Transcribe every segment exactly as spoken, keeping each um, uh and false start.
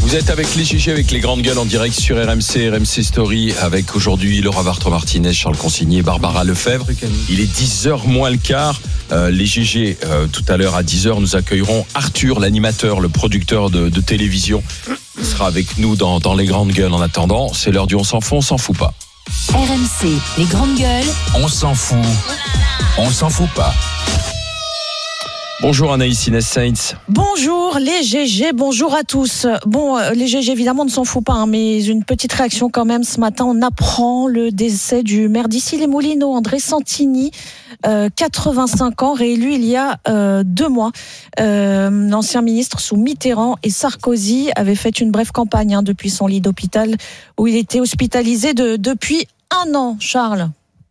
Vous êtes avec les G G, avec les grandes gueules en direct sur R M C, R M C Story, avec aujourd'hui Laura Vartre-Martinez, Charles Consigny, Barbara Lefebvre. Il est dix heures moins le quart. Euh, les G G, euh, tout à l'heure à dix heures, nous accueillerons Arthur, l'animateur, le producteur de, de télévision. Il sera avec nous dans, dans les grandes gueules. En attendant, c'est l'heure du on s'en fout, on s'en fout pas. R M C, les grandes gueules. On s'en fout, on s'en fout pas. Bonjour Anaïs Inès Sainz. Bonjour les G G, bonjour à tous. Bon, les G G évidemment ne s'en fout pas, hein, mais une petite réaction quand même. Ce matin, on apprend le décès du maire d'Issy-les-Moulineaux, André Santini, euh, quatre-vingt-cinq ans, réélu il y a euh, deux mois. Euh, l'ancien ministre sous Mitterrand et Sarkozy avait fait une brève campagne hein, depuis son lit d'hôpital où il était hospitalisé de, depuis un an, Charles.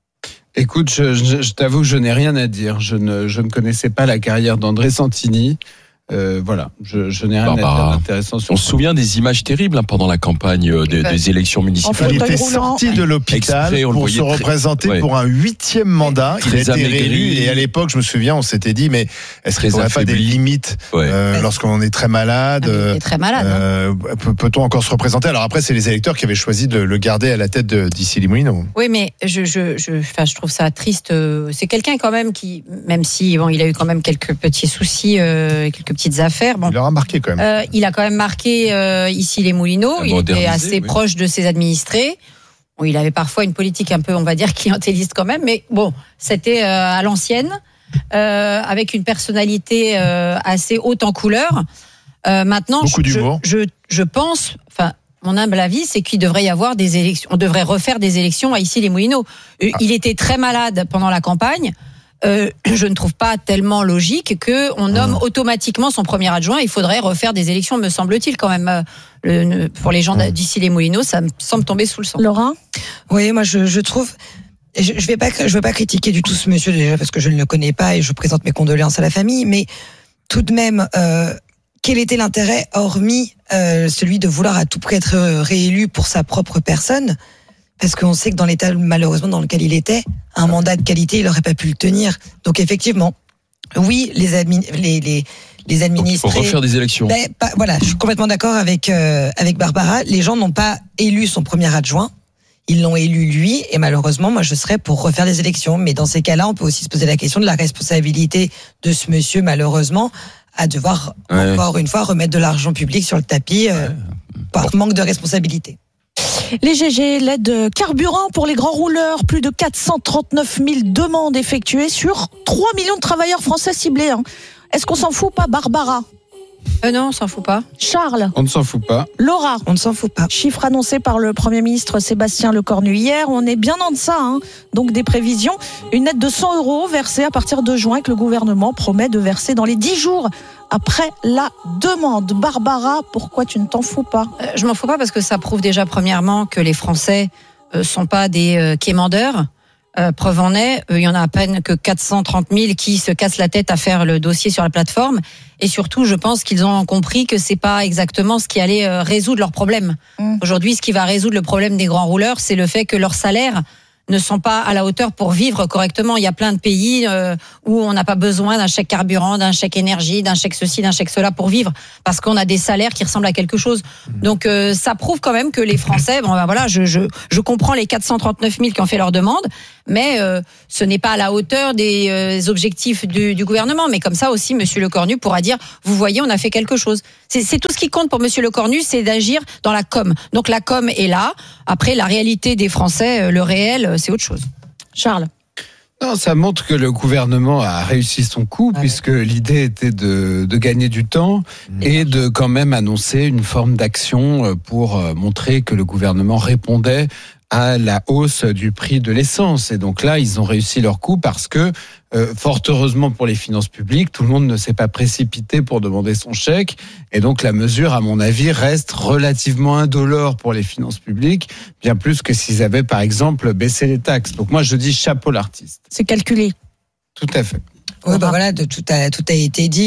Écoute, je, je, je t'avoue que je n'ai rien à dire. Je ne, je ne connaissais pas la carrière d'André Santini. Euh, voilà, je, je n'ai rien bah, à dire d'intéressant sur on se souvient des images terribles hein, pendant la campagne euh, des, des élections municipales. Il était sorti de l'hôpital Exprès, pour se très, représenter ouais. pour un huitième mandat. Très il a été réélu et à l'époque, je me souviens, on s'était dit, mais est-ce qu'il n'y aurait pas des limites ouais. euh, ouais. lorsqu'on est très malade, ah, il est très malade. Euh, hein. Peut-on encore se représenter? Alors après, c'est les électeurs qui avaient choisi de le garder à la tête d'Issy-les-Moulineaux. Oui, mais je, je, je, enfin, je trouve ça triste. C'est quelqu'un quand même qui, même si bon, il a eu quand même quelques petits soucis, euh, quelques petites affaires. Bon. Il aura marqué quand même. Euh, il a quand même marqué euh, ici les Moulineaux. Il était assez oui. proche de ses administrés. Bon, il avait parfois une politique un peu, on va dire, clientéliste quand même. Mais bon, c'était euh, à l'ancienne, euh, avec une personnalité euh, assez haute en couleur. Euh, maintenant, Beaucoup je, d'humour. Je, je pense, enfin, mon humble avis, c'est qu'il devrait y avoir des élections. On devrait refaire des élections à ici les Moulineaux. Ah. Il était très malade pendant la campagne. Euh, je ne trouve pas tellement logique qu'on nomme mmh. automatiquement son premier adjoint. Il faudrait refaire des élections, me semble-t-il, quand même. Euh, le, pour les gens mmh. d'Issy-les-Moulineaux, ça me semble tomber sous le sens. Laura ? Oui, moi je, je trouve... Je ne vais pas, je veux pas critiquer du tout ce monsieur, déjà, parce que je ne le connais pas et je présente mes condoléances à la famille, mais tout de même... Euh, quel était l'intérêt, hormis euh, celui de vouloir à tout prix être réélu pour sa propre personne ? Parce qu'on sait que dans l'état, malheureusement, dans lequel il était, un mandat de qualité, il n'aurait pas pu le tenir. Donc, effectivement, oui, les, admin, les, les, les administrés... Donc, il faut refaire des élections. Ben, pas, voilà, je suis complètement d'accord avec, euh, avec Barbara. Les gens n'ont pas élu son premier adjoint. Ils l'ont élu lui. Et malheureusement, moi, je serais pour refaire des élections. Mais dans ces cas-là, on peut aussi se poser la question de la responsabilité de ce monsieur, malheureusement, à devoir, ouais. encore une fois, remettre de l'argent public sur le tapis euh, ouais. par manque de responsabilité. Les G G, l'aide carburant pour les grands rouleurs, plus de quatre cent trente-neuf mille demandes effectuées sur trois millions de travailleurs français ciblés. Hein. Est-ce qu'on s'en fout pas, Barbara ? Euh non, on s'en fout pas. Charles ? On ne s'en fout pas. Laura ? On ne s'en fout pas. Chiffre annoncé par le Premier ministre Sébastien Lecornu hier, on est bien en deçà, hein. Donc des prévisions. Une aide de cent euros versée à partir de juin que le gouvernement promet de verser dans les dix jours après la demande. Barbara, pourquoi tu ne t'en fous pas ? euh, Je m'en fous pas parce que ça prouve déjà premièrement que les Français euh, sont pas des euh, quémandeurs. Euh, preuve en est, euh, il y en a à peine que quatre cent trente mille qui se cassent la tête à faire le dossier sur la plateforme. Et surtout, je pense qu'ils ont compris que c'est pas exactement ce qui allait euh, résoudre leurs problèmes. Mmh. Aujourd'hui, ce qui va résoudre le problème des grands rouleurs, c'est le fait que leurs salaires ne sont pas à la hauteur pour vivre correctement. Il y a plein de pays euh, où on n'a pas besoin d'un chèque carburant, d'un chèque énergie, d'un chèque ceci, d'un chèque cela pour vivre, parce qu'on a des salaires qui ressemblent à quelque chose. Donc euh, ça prouve quand même que les Français, bon ben voilà, je je je comprends les quatre cent trente-neuf mille qui ont fait leur demande, mais euh, ce n'est pas à la hauteur des euh, objectifs du, du gouvernement. Mais comme ça aussi, Monsieur Lecornu pourra dire, vous voyez, on a fait quelque chose. C'est, c'est tout ce qui compte pour Monsieur Lecornu, c'est d'agir dans la com. Donc la com est là. Après, la réalité des Français, le réel, c'est autre chose. Charles ? Non, ça montre que le gouvernement a réussi son coup, ah puisque ouais. l'idée était de, de gagner du temps mmh. et de quand même annoncer une forme d'action pour montrer que le gouvernement répondait à la hausse du prix de l'essence. Et donc là, ils ont réussi leur coup parce que, euh, fort heureusement pour les finances publiques, tout le monde ne s'est pas précipité pour demander son chèque. Et donc la mesure, à mon avis, reste relativement indolore pour les finances publiques, bien plus que s'ils avaient, par exemple, baissé les taxes. Donc moi, je dis chapeau l'artiste. C'est calculé. Tout à fait. Oui, bah voilà, de, tout, a, tout a été dit.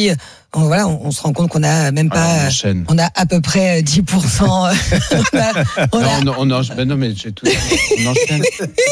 on, voilà, on, on se rend compte qu'on a même pas, ah, on, on a à peu près dix pour cent. on a, on a, non, on, on, ben non, mais j'ai tout. On enchaîne.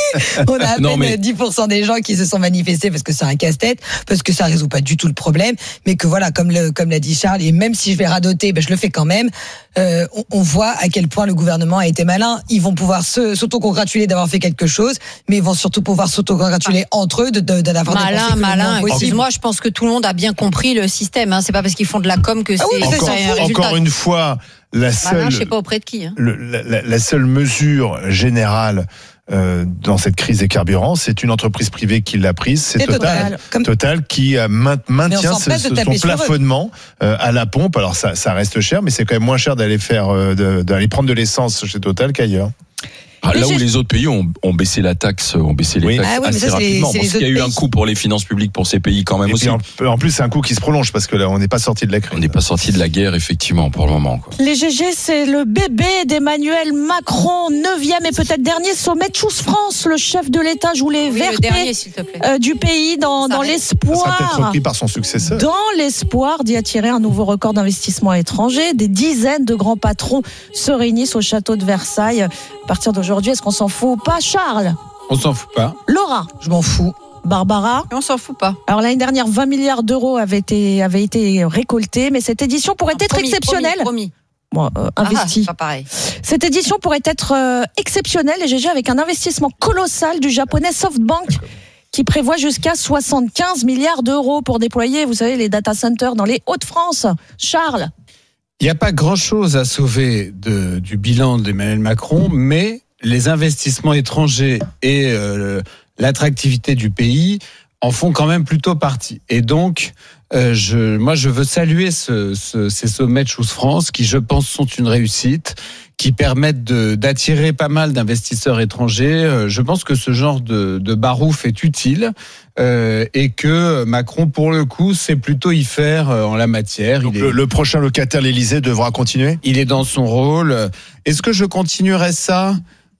on a à peine non, mais... dix pour cent des gens qui se sont manifestés parce que c'est un casse-tête, parce que ça résout pas du tout le problème, mais que voilà, comme le, comme l'a dit Charles, et même si je vais radoter, ben je le fais quand même. Euh, on, on voit à quel point le gouvernement a été malin. Ils vont pouvoir se, s'auto-congratuler d'avoir fait quelque chose, mais ils vont surtout pouvoir s'auto-congratuler ah. entre eux de, de, de d'avoir malin, des malin. Moi, je pense que tout le monde a bien compris le système. Hein. C'est pas parce qu'ils font de la com que c'est. Ah oui, encore, c'est un encore une fois, la seule. Malin, je sais pas auprès de qui. Hein. Le, la, la seule mesure générale. Euh, dans cette crise des carburants, c'est une entreprise privée qui l'a prise, c'est, c'est Total, Total, Comme... Total qui euh, maintient ce, ce, son plafonnement euh, à la pompe. Alors ça, ça reste cher, mais c'est quand même moins cher d'aller faire, euh, de, d'aller prendre de l'essence chez Total qu'ailleurs. Ah, là où les autres pays ont, ont baissé la taxe, ont baissé les oui. taxes ah oui, assez ça, rapidement. C'est les, c'est parce qu'il y a eu un coût pour les finances publiques pour ces pays quand même et aussi. En, en plus, c'est un coût qui se prolonge parce que là, on n'est pas sorti de la crise. On n'est pas sorti de la guerre, effectivement, pour le moment. Quoi. Les G G, c'est le bébé d'Emmanuel Macron, neuvième et peut-être dernier sommet de Choose France. Le chef de l'État joue les oui, vertés dernier, s'il te plaît. Euh, du pays dans, dans l'espoir. Ça sera peut-être repris par son successeur. Dans l'espoir d'y attirer un nouveau record d'investissement étranger. Des dizaines de grands patrons se réunissent au château de Versailles. À partir d'aujourd'hui, est-ce qu'on s'en fout ou pas, Charles? On s'en fout pas. Laura? Je m'en fous. Barbara? On s'en fout pas. Alors l'année dernière, vingt milliards d'euros avaient été, avaient été récoltés, mais cette édition pourrait ah, être promis, exceptionnelle. Promis, promis. Bon, euh, investi. Ah, pas pareil. Cette édition pourrait être euh, exceptionnelle, les G G, avec un investissement colossal du japonais SoftBank, qui prévoit jusqu'à soixante-quinze milliards d'euros pour déployer, vous savez, les data centers dans les Hauts-de-France. Charles? Il n'y a pas grand-chose à sauver de, du bilan d'Emmanuel Macron, mais les investissements étrangers et euh, l'attractivité du pays en font quand même plutôt partie. Et donc, euh, je, moi, je veux saluer ce, ce, ces sommets de Choose France qui, je pense, sont une réussite, qui permettent de, d'attirer pas mal d'investisseurs étrangers. Euh, je pense que ce genre de, de barouf est utile euh, et que Macron, pour le coup, sait plutôt y faire euh, en la matière. Donc il le, est, le prochain locataire, l'Élysée, devra continuer ? Il est dans son rôle. Est-ce que je continuerai ça ?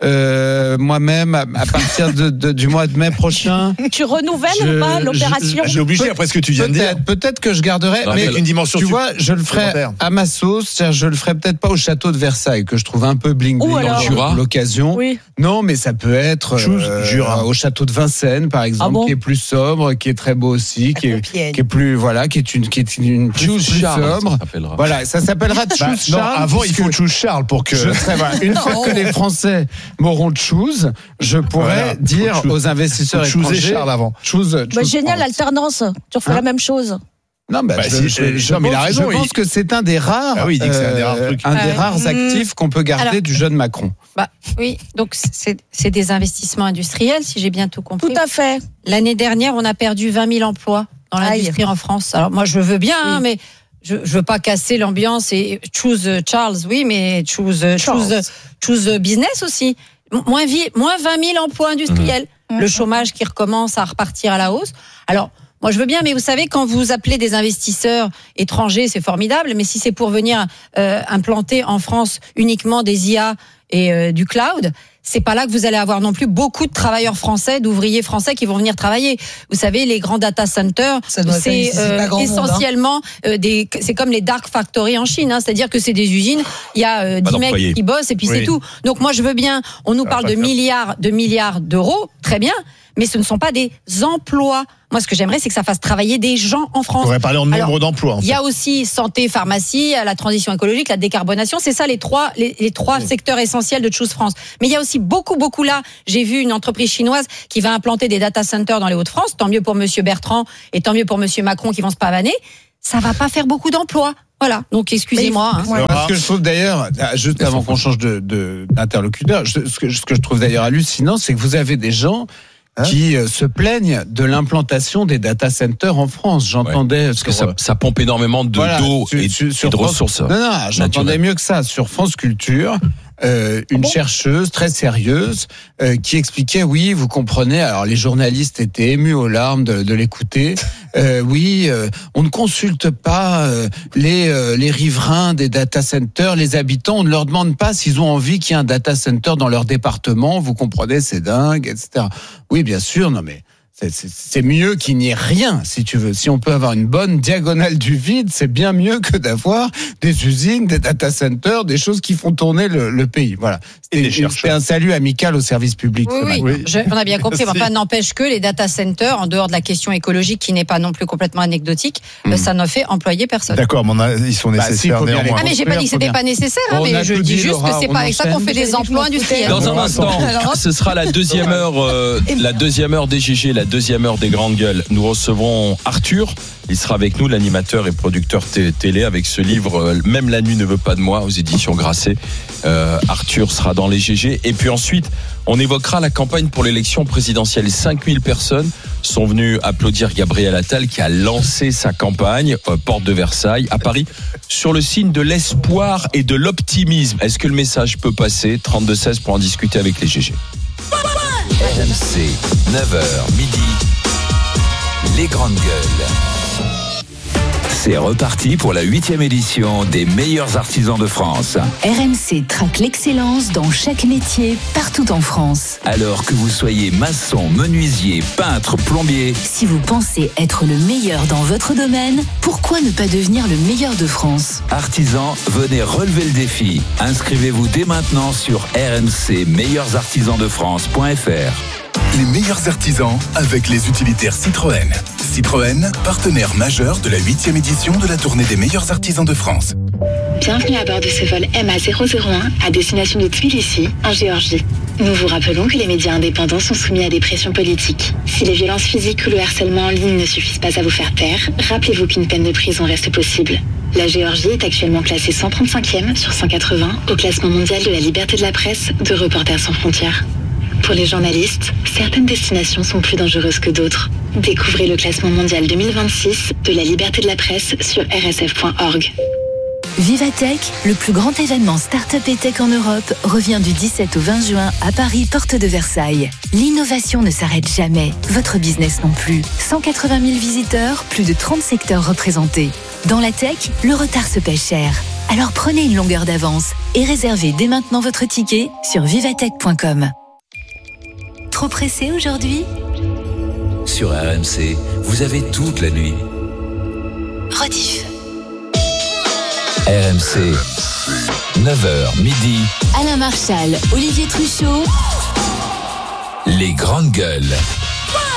Euh, moi-même, à, à partir de, de, du mois de mai prochain. Tu renouvelles je, ou pas l'opération? J'ai obligé Pe- après ce que tu viens de dire. Peut-être que je garderai, non, mais avec une dimension. Tu vois, je le ferai à ma sauce. C'est-à-dire, je le ferai peut-être pas au château de Versailles, que je trouve un peu bling bling dans Jura. L'occasion. Oui. Non, mais ça peut être euh, Jura. Au château de Vincennes, par exemple, ah bon qui est plus sobre, qui est très beau aussi, qui est, qui est plus, voilà, qui est une, qui est une plus, plus sobre. Ça voilà, ça s'appellera Choose Charles. Non, avant, il faut Choose Charles pour que. Je serai, voilà, une fois que les Français m'auront choose, je pourrais voilà, dire choose, aux investisseurs étrangers. Charles avant. Choose, choose bah, génial, alternance. Tu refais hein? la même chose. Non, bah, bah, je, si, je, je, non, mais il a raison. Je pense il... que c'est un des rares, ah oui, il dit que c'est un des rares, euh, trucs. Un des rares mmh. actifs qu'on peut garder Alors, du jeune Macron. Bah oui, donc c'est, c'est des investissements industriels, si j'ai bien tout compris. Tout à fait. L'année dernière, on a perdu vingt mille emplois dans l'industrie Aïe. en France. Alors moi, je veux bien, oui. hein, mais je, je veux pas casser l'ambiance et choose Charles, oui, mais choose choose choose business aussi. Moins, vie, moins vingt mille emplois industriels. Mmh. Le chômage qui recommence à repartir à la hausse. Alors, moi, je veux bien, mais vous savez, quand vous appelez des investisseurs étrangers, c'est formidable, mais si c'est pour venir euh, implanter en France uniquement des I A et euh, du cloud, c'est pas là que vous allez avoir non plus beaucoup de travailleurs français, d'ouvriers français qui vont venir travailler. Vous savez, les grands data centers, c'est euh, essentiellement monde, hein. euh, des, c'est comme les dark factories en Chine, hein, c'est-à-dire que c'est des usines, il y a euh, dix mecs qui bossent et puis oui. c'est tout. Donc moi je veux bien, on nous parle de milliards, de milliards d'euros, très bien, mais ce ne sont pas des emplois. Moi, ce que j'aimerais, c'est que ça fasse travailler des gens en France. On pourrait parler en nombre Alors, d'emplois. En il fait. y a aussi santé, pharmacie, la transition écologique, la décarbonation. C'est ça les trois, les, les trois oui. secteurs essentiels de Choose France. Mais il y a aussi beaucoup, beaucoup là. J'ai vu une entreprise chinoise qui va implanter des data centers dans les Hauts-de-France. Tant mieux pour Monsieur Bertrand et tant mieux pour Monsieur Macron qui vont se pavaner. Ça va pas faire beaucoup d'emplois. Voilà. Donc, excusez-moi. Hein. Ouais. Ce que je trouve d'ailleurs, juste avant qu'on change de, de, d'interlocuteur, je, ce, que, ce que je trouve d'ailleurs hallucinant, c'est que vous avez des gens qui euh, se plaignent de l'implantation des data centers en France. J'entendais... Ouais, parce que ça, ça pompe énormément de, voilà, d'eau sur, et, sur, sur et de France, ressources. Non, non, j'entendais mieux que ça. Sur France Culture, euh, une bon chercheuse très sérieuse euh, qui expliquait, oui, vous comprenez, alors les journalistes étaient émus aux larmes de, de l'écouter, euh, oui, euh, on ne consulte pas euh, les, euh, les riverains des data centers, les habitants, on ne leur demande pas s'ils ont envie qu'il y ait un data center dans leur département, vous comprenez, c'est dingue, et cetera. Oui, bien sûr, non mais... C'est, c'est, c'est mieux qu'il n'y ait rien, si tu veux. Si on peut avoir une bonne diagonale du vide, c'est bien mieux que d'avoir des usines, des data centers, des choses qui font tourner le, le pays. Voilà. C'était, c'était un salut amical au service public. Oui, oui. oui. Je, on a bien compris. Mais enfin, n'empêche que les data centers, en dehors de la question écologique qui n'est pas non plus complètement anecdotique, mmh. ça ne fait employer personne. D'accord, mais on a, ils sont nécessaires bah, si, néanmoins. Ah, mais j'ai pas dit que c'était pas nécessaire, hein, mais je dis juste Laura, que c'est pas avec ça qu'on fait des emplois industriels. Dans un instant, ce sera la deuxième heure, euh, la deuxième heure des G G, la deuxième heure des grandes gueules. Nous recevrons Arthur. Il sera avec nous, l'animateur et producteur t- télé, avec ce livre euh, Même la nuit ne veut pas de moi, aux éditions Grasset. Euh, Arthur sera dans les G G. Et puis ensuite, on évoquera la campagne pour l'élection présidentielle. cinq mille personnes sont venues applaudir Gabriel Attal, qui a lancé sa campagne, euh, porte de Versailles, à Paris, sur le signe de l'espoir et de l'optimisme. Est-ce que le message peut passer ? trente-deux seize pour en discuter avec les G G. R M C, neuf heures, midi, les grandes gueules. C'est reparti pour la huitième édition des meilleurs artisans de France. R M C traque l'excellence dans chaque métier, partout en France. Alors que vous soyez maçon, menuisier, peintre, plombier, si vous pensez être le meilleur dans votre domaine, pourquoi ne pas devenir le meilleur de France ? Artisans, venez relever le défi. Inscrivez-vous dès maintenant sur r m c meilleurs artisans de france point f r. Les meilleurs artisans avec les utilitaires Citroën. Citroën, partenaire majeur de la huitième édition de la tournée des meilleurs artisans de France. Bienvenue à bord de ce vol M A zéro zéro un à destination de Tbilissi, en Géorgie. Nous vous rappelons que les médias indépendants sont soumis à des pressions politiques. Si les violences physiques ou le harcèlement en ligne ne suffisent pas à vous faire taire, rappelez-vous qu'une peine de prison reste possible. La Géorgie est actuellement classée cent trente-cinquième sur cent quatre-vingts au classement mondial de la liberté de la presse de Reporters sans frontières. Pour les journalistes, certaines destinations sont plus dangereuses que d'autres. Découvrez le classement mondial deux mille vingt-six de la liberté de la presse sur r s f point org. Vivatech, le plus grand événement start-up et tech en Europe, revient du dix-sept au vingt juin à Paris, porte de Versailles. L'innovation ne s'arrête jamais, votre business non plus. cent quatre-vingt mille visiteurs, plus de trente secteurs représentés. Dans la tech, le retard se paie cher. Alors prenez une longueur d'avance et réservez dès maintenant votre ticket sur vivatech point com. Trop pressé aujourd'hui ? Sur R M C, vous avez toute la nuit. Rediff. R M C, neuf heures, midi. Alain Marchal, Olivier Truchot. Les grandes gueules.